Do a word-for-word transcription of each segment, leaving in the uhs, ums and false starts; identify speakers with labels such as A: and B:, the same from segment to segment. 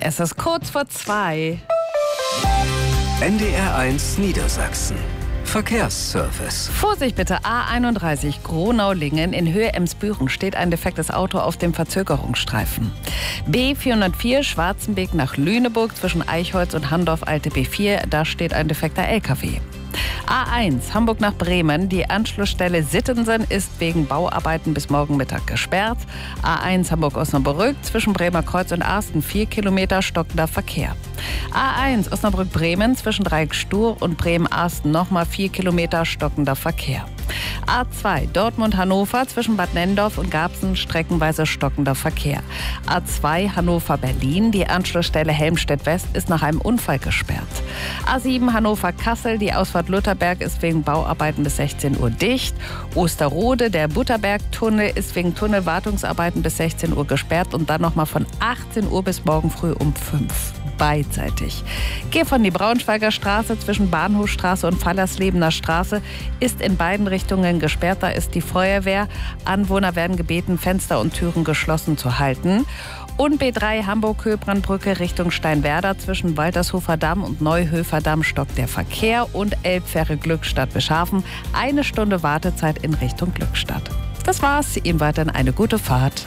A: Es ist kurz vor zwei.
B: N D R eins Niedersachsen. Verkehrsservice.
A: Vorsicht bitte, A einunddreißig Gronau-Lingen in Höhe Emsbüren steht ein defektes Auto auf dem Verzögerungsstreifen. B vierhundertvier Schwarzenbeek nach Lüneburg zwischen Eichholz und Handorf-Alte B vier, da steht ein defekter L K W. A eins Hamburg nach Bremen, die Anschlussstelle Sittensen ist wegen Bauarbeiten bis morgen Mittag gesperrt. A eins Hamburg-Osnabrück zwischen Bremer Kreuz und Arsten vier Kilometer stockender Verkehr. A eins Osnabrück-Bremen zwischen Dreieck-Stur und Bremen-Arsten nochmal vier Kilometer stockender Verkehr. A zwei Dortmund-Hannover zwischen Bad Nendorf und Garbsen streckenweise stockender Verkehr. A zwei Hannover-Berlin, die Anschlussstelle Helmstedt-West ist nach einem Unfall gesperrt. A sieben Hannover-Kassel, die Ausfahrt Lutherberg ist wegen Bauarbeiten bis sechzehn Uhr dicht. Osterrode, der Butterberg-Tunnel ist wegen Tunnelwartungsarbeiten bis sechzehn Uhr gesperrt und dann nochmal von achtzehn Uhr bis morgen früh um fünf. Beidseitig. Geh von die Braunschweiger Straße zwischen Bahnhofstraße und Fallerslebener Straße ist in beiden Richtungen gesperrt. Da ist die Feuerwehr. Anwohner werden gebeten, Fenster und Türen geschlossen zu halten. Und B drei Hamburg-Höbrandbrücke Richtung Steinwerder zwischen Waltershofer Damm und Neuhöfer Damm stockt der Verkehr und Elbfähre Glückstadt Beschafen. Eine Stunde Wartezeit in Richtung Glückstadt. Das war's. Ihnen weiterhin eine gute Fahrt.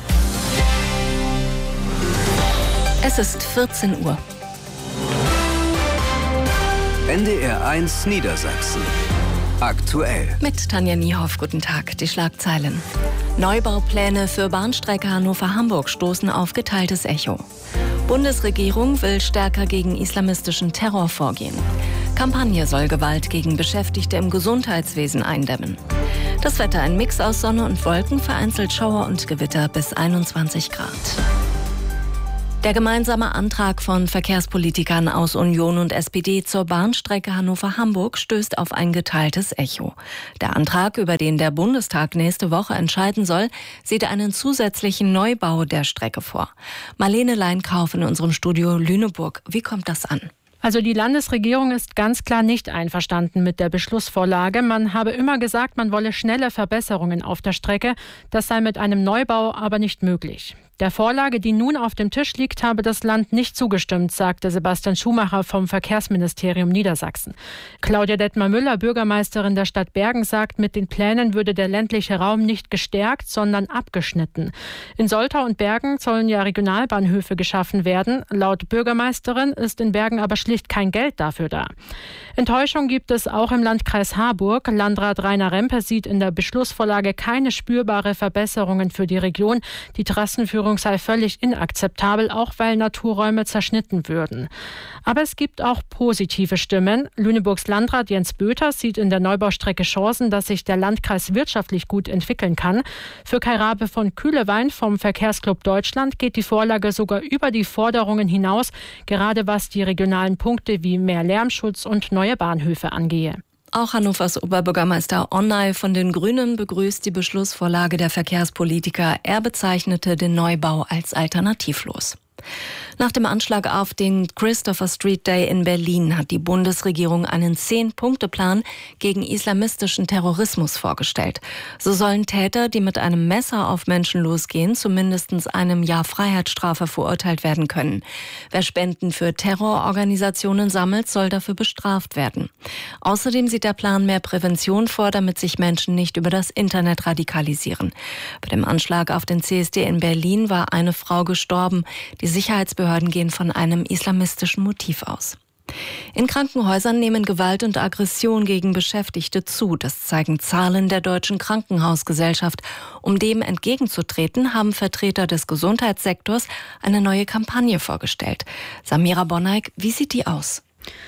C: Es ist vierzehn Uhr.
B: N D R eins Niedersachsen. Aktuell.
C: Mit Tanja Niehoff, guten Tag. Die Schlagzeilen. Neubaupläne für Bahnstrecke Hannover-Hamburg stoßen auf geteiltes Echo. Bundesregierung will stärker gegen islamistischen Terror vorgehen. Kampagne soll Gewalt gegen Beschäftigte im Gesundheitswesen eindämmen. Das Wetter ein Mix aus Sonne und Wolken, vereinzelt Schauer und Gewitter bis einundzwanzig Grad. Der gemeinsame Antrag von Verkehrspolitikern aus Union und S P D zur Bahnstrecke Hannover-Hamburg stößt auf ein geteiltes Echo. Der Antrag, über den der Bundestag nächste Woche entscheiden soll, sieht einen zusätzlichen Neubau der Strecke vor. Marlene Leinkauf in unserem Studio Lüneburg. Wie kommt das an?
D: Also die Landesregierung ist ganz klar nicht einverstanden mit der Beschlussvorlage. Man habe immer gesagt, man wolle schnelle Verbesserungen auf der Strecke. Das sei mit einem Neubau aber nicht möglich. Der Vorlage, die nun auf dem Tisch liegt, habe das Land nicht zugestimmt, sagte Sebastian Schumacher vom Verkehrsministerium Niedersachsen. Claudia Detmar-Müller, Bürgermeisterin der Stadt Bergen, sagt, mit den Plänen würde der ländliche Raum nicht gestärkt, sondern abgeschnitten. In Soltau und Bergen sollen ja Regionalbahnhöfe geschaffen werden. Laut Bürgermeisterin ist in Bergen aber schlicht kein Geld dafür da. Enttäuschung gibt es auch im Landkreis Harburg. Landrat Rainer Rempe sieht in der Beschlussvorlage keine spürbare Verbesserungen für die Region. Die Trassenführung sei völlig inakzeptabel, auch weil Naturräume zerschnitten würden. Aber es gibt auch positive Stimmen. Lüneburgs Landrat Jens Böter sieht in der Neubaustrecke Chancen, dass sich der Landkreis wirtschaftlich gut entwickeln kann. Für Kai Rabe von Kühlewein vom Verkehrsclub Deutschland geht die Vorlage sogar über die Forderungen hinaus, gerade was die regionalen Punkte wie mehr Lärmschutz und neue Bahnhöfe angehe.
C: Auch Hannovers Oberbürgermeister Onnay von den Grünen begrüßt die Beschlussvorlage der Verkehrspolitiker. Er bezeichnete den Neubau als alternativlos. Nach dem Anschlag auf den Christopher Street Day in Berlin hat die Bundesregierung einen Zehn-Punkte-Plan gegen islamistischen Terrorismus vorgestellt. So sollen Täter, die mit einem Messer auf Menschen losgehen, zu mindestens einem Jahr Freiheitsstrafe verurteilt werden können. Wer Spenden für Terrororganisationen sammelt, soll dafür bestraft werden. Außerdem sieht der Plan mehr Prävention vor, damit sich Menschen nicht über das Internet radikalisieren. Bei dem Anschlag auf den C S D in Berlin war eine Frau gestorben. Die Sicherheitsbehörden gehen von einem islamistischen Motiv aus. In Krankenhäusern nehmen Gewalt und Aggression gegen Beschäftigte zu. Das zeigen Zahlen der Deutschen Krankenhausgesellschaft. Um dem entgegenzutreten, haben Vertreter des Gesundheitssektors eine neue Kampagne vorgestellt. Samira Bonneig, wie sieht die aus?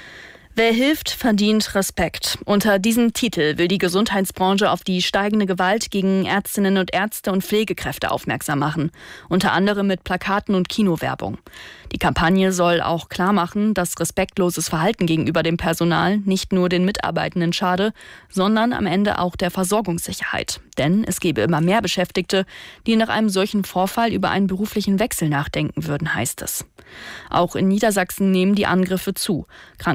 E: Wer hilft, verdient Respekt. Unter diesem Titel will die Gesundheitsbranche auf die steigende Gewalt gegen Ärztinnen und Ärzte und Pflegekräfte aufmerksam machen. Unter anderem mit Plakaten und Kinowerbung. Die Kampagne soll auch klar machen, dass respektloses Verhalten gegenüber dem Personal nicht nur den Mitarbeitenden schade, sondern am Ende auch der Versorgungssicherheit. Denn es gebe immer mehr Beschäftigte, die nach einem solchen Vorfall über einen beruflichen Wechsel nachdenken würden, heißt es. Auch in Niedersachsen nehmen die Angriffe zu. Krankenhausbeschäftigte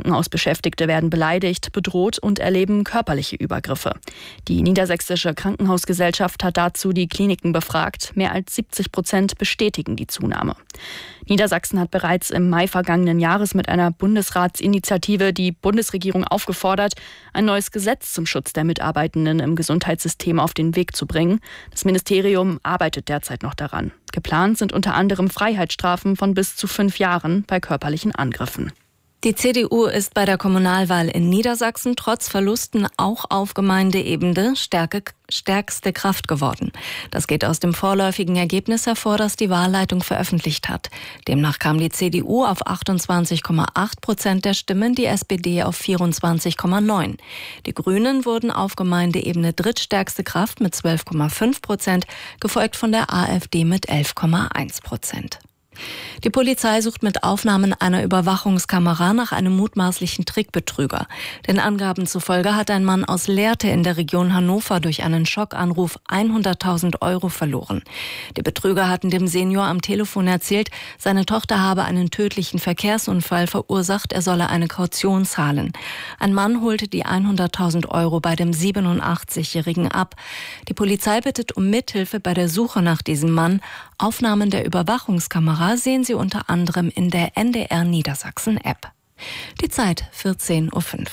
E: Beschäftigte werden beleidigt, bedroht und erleben körperliche Übergriffe. Die Niedersächsische Krankenhausgesellschaft hat dazu die Kliniken befragt. Mehr als siebzig Prozent bestätigen die Zunahme. Niedersachsen hat bereits im Mai vergangenen Jahres mit einer Bundesratsinitiative die Bundesregierung aufgefordert, ein neues Gesetz zum Schutz der Mitarbeitenden im Gesundheitssystem auf den Weg zu bringen. Das Ministerium arbeitet derzeit noch daran. Geplant sind unter anderem Freiheitsstrafen von bis zu fünf Jahren bei körperlichen Angriffen.
C: Die C D U ist bei der Kommunalwahl in Niedersachsen trotz Verlusten auch auf Gemeindeebene stärke, stärkste Kraft geworden. Das geht aus dem vorläufigen Ergebnis hervor, das die Wahlleitung veröffentlicht hat. Demnach kam die C D U auf achtundzwanzig Komma acht Prozent der Stimmen, die S P D auf vierundzwanzig Komma neun. Die Grünen wurden auf Gemeindeebene drittstärkste Kraft mit zwölf Komma fünf Prozent, gefolgt von der AfD mit elf Komma eins Prozent. Die Polizei sucht mit Aufnahmen einer Überwachungskamera nach einem mutmaßlichen Trickbetrüger. Den Angaben zufolge hat ein Mann aus Lehrte in der Region Hannover durch einen Schockanruf hunderttausend Euro verloren. Die Betrüger hatten dem Senior am Telefon erzählt, seine Tochter habe einen tödlichen Verkehrsunfall verursacht, er solle eine Kaution zahlen. Ein Mann holte die hunderttausend Euro bei dem siebenundachtzigjährigen ab. Die Polizei bittet um Mithilfe bei der Suche nach diesem Mann. Aufnahmen der Überwachungskamera sehen Sie unter anderem in der N D R Niedersachsen App. Die Zeit vierzehn Uhr fünf.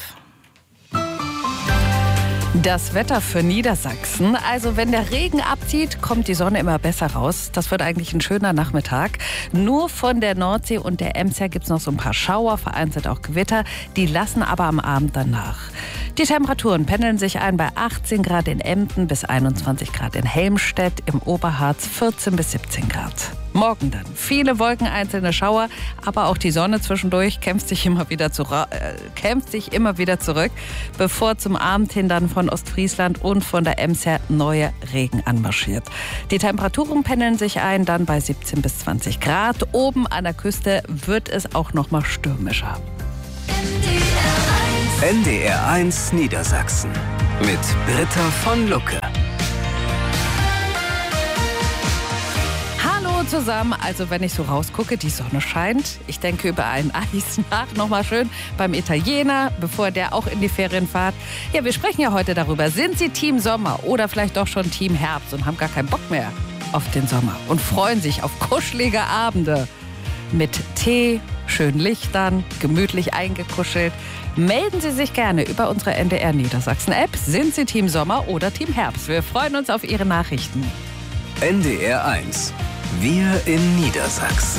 A: Das Wetter für Niedersachsen. Also wenn der Regen abzieht, kommt die Sonne immer besser raus. Das wird eigentlich ein schöner Nachmittag. Nur von der Nordsee und der Ems her gibt es noch so ein paar Schauer, vereinzelt auch Gewitter. Die lassen aber am Abend dann nach. Die Temperaturen pendeln sich ein bei achtzehn Grad in Emden bis einundzwanzig Grad in Helmstedt, im Oberharz vierzehn bis siebzehn Grad. Morgen dann viele Wolken, einzelne Schauer, aber auch die Sonne zwischendurch kämpft sich immer wieder, zu, äh, kämpft sich immer wieder zurück, bevor zum Abend hin dann von Ostfriesland und von der Ems her neue Regen anmarschiert. Die Temperaturen pendeln sich ein dann bei siebzehn bis zwanzig Grad. Oben an der Küste wird es auch noch mal stürmischer.
B: N D R eins Niedersachsen mit Britta von Lucke.
A: Hallo zusammen, also wenn ich so rausgucke, die Sonne scheint. Ich denke über ein Eis nach, nochmal schön beim Italiener, bevor der auch in die Ferien fährt. Ja, wir sprechen ja heute darüber, sind Sie Team Sommer oder vielleicht doch schon Team Herbst und haben gar keinen Bock mehr auf den Sommer und freuen sich auf kuschelige Abende mit Tee, schön Lichtern, gemütlich eingekuschelt. Melden Sie sich gerne über unsere N D R Niedersachsen App. Sind Sie Team Sommer oder Team Herbst? Wir freuen uns auf Ihre Nachrichten.
B: N D R eins. Wir in Niedersachsen.